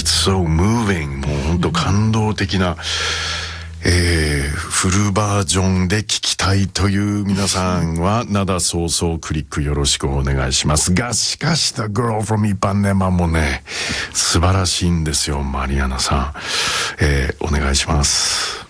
It's so moving. もう本当感動的な、フルバージョンで聞きたいという皆さんは灘そうそうクリックよろしくお願いしますが、しかし The Girl from Ipanema もね素晴らしいんですよ。マリアナさん、お願いします。